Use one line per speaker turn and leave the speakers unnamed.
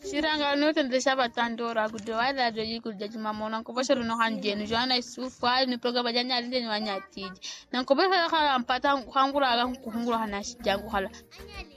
Shiranga no tende shaba tandora kudoa la doji kujaji mamona nkobosha no hanjenu jana isufa ni programa janya linde ni wanyatiji na nkobosha kala mpata hangura aga kuhungura hanashi jangu hala